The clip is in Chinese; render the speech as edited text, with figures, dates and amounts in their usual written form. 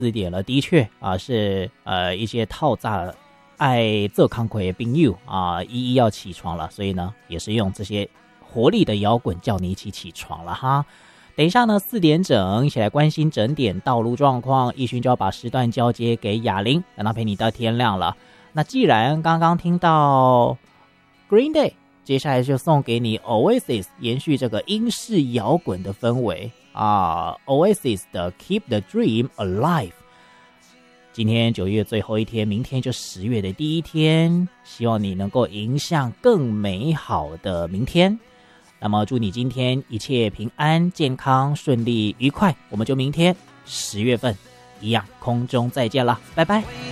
4点了，的确是一些套炸爱做康奎的朋友一要起床了，所以呢也是用这些活力的摇滚叫你一起起床了哈。等一下呢4点整一起来关心整点道路状况，奕迅就要把时段交接给雅玲，让她陪你到天亮了。那既然刚刚听到 Green Day， 接下来就送给你 Oasis， 延续这个英式摇滚的氛围Oasis 的 Keep the Dream Alive。 今天9月最后一天，明天就10月的第一天，希望你能够迎向更美好的明天。那么祝你今天一切平安健康顺利愉快，我们就明天10月份一样空中再见了，拜拜。